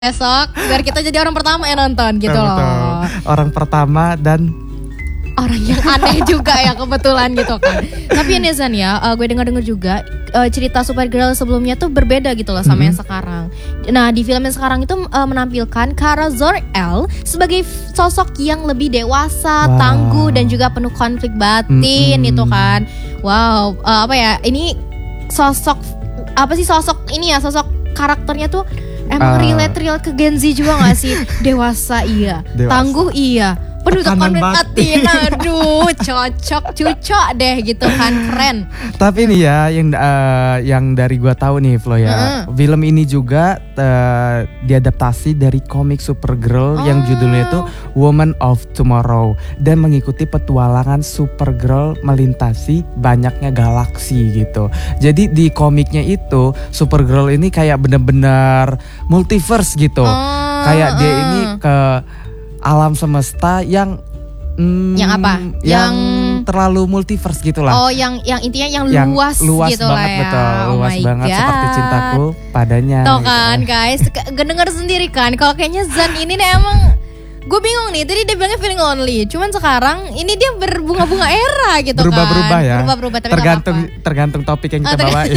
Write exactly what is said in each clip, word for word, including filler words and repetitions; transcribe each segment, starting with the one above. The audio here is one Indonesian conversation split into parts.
besok biar kita jadi orang pertama yang nonton gitu Betul, loh. betul. Orang pertama dan orang yang aneh juga ya kebetulan gitu kan. Tapi ya Nezan ya, uh, gue dengar-dengar juga uh, cerita Supergirl sebelumnya tuh berbeda gitu loh sama mm-hmm. yang sekarang. Nah di film yang sekarang itu uh, menampilkan Kara Zor-El sebagai sosok yang lebih dewasa, wow. tangguh dan juga penuh konflik batin mm-hmm. gitu kan. Wow, uh, apa ya ini sosok apa sih sosok ini ya sosok karakternya tuh emang uh, relate real ke Gen Z juga gak sih? Dewasa iya, Dewasa. Tangguh iya, penuh konflik batin. Aduh, cocok, cucok deh gitu kan, keren. Tapi ini ya yang uh, yang dari gua tahu nih Flo ya, uh-huh. film ini juga uh, diadaptasi dari komik Supergirl oh. yang judulnya itu Woman of Tomorrow dan mengikuti petualangan Supergirl melintasi banyaknya galaksi gitu. Jadi di komiknya itu Supergirl ini kayak bener-bener multiverse gitu, oh, kayak uh. dia ini ke alam semesta yang mm, yang apa? Yang, yang terlalu multiverse gitulah. Oh, yang yang intinya yang, yang luas, luas gitu banget, lah ya. Betul, oh luas banget God. Seperti cintaku padanya. Tuh gitu. kan guys, denger sendiri kan kalau kayaknya Zan ini nih emang gue bingung nih, tadi dia bilangnya feeling lonely. Cuman sekarang ini dia berbunga-bunga era gitu berubah-berubah kan. ya. Berubah-berubah tapi tergantung gak apa-apa. tergantung topik yang kita oh, bawain.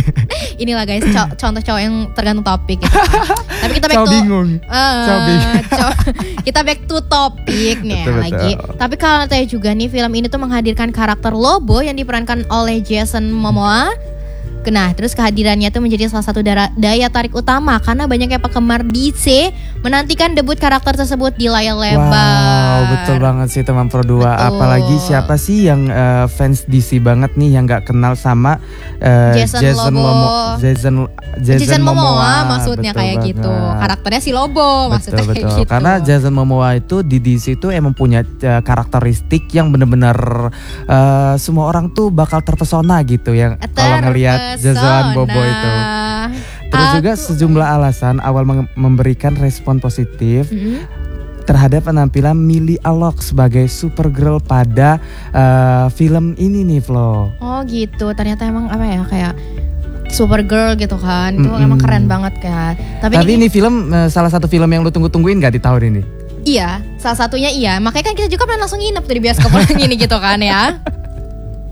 Inilah guys, co- contoh cowok yang tergantung topik gitu kan. Tapi kita back Cow to bingung. Uh, Cow bingung. co- kita back to topik nih betul, lagi. betul. Tapi kalau saya juga nih film ini tuh menghadirkan karakter Lobo yang diperankan oleh Jason Momoa. Nah, terus kehadirannya tuh menjadi salah satu daya, daya tarik utama karena banyaknya penggemar D C menantikan debut karakter tersebut di layar lebar. Wow, betul banget sih teman Pro dua. Betul. Apalagi siapa sih yang uh, fans D C banget nih yang nggak kenal sama uh, Jason, Jason Momoa. Jason, Jason, Jason Momoa, Momoa maksudnya betul kayak banget. gitu. Karakternya si Lobo maksudnya betul, kayak betul. gitu. Karena Jason Momoa itu di D C itu emang punya uh, karakteristik yang benar-benar uh, semua orang tuh bakal terpesona gitu yang kalau ngelihat Jason Bobo itu. Terus juga sejumlah alasan awal memberikan respon positif mm-hmm. terhadap penampilan Millie Alcock sebagai Supergirl pada uh, film ini nih Flo. Oh gitu, ternyata emang apa ya kayak Supergirl gitu kan, itu mm-hmm. emang keren banget kan. Tapi, Tapi ini, ini film uh, salah satu film yang lu tunggu-tungguin gak di tahun ini? Iya, salah satunya iya. Makanya kan kita juga pernah langsung nginep tuh di bioskop ini gitu kan ya.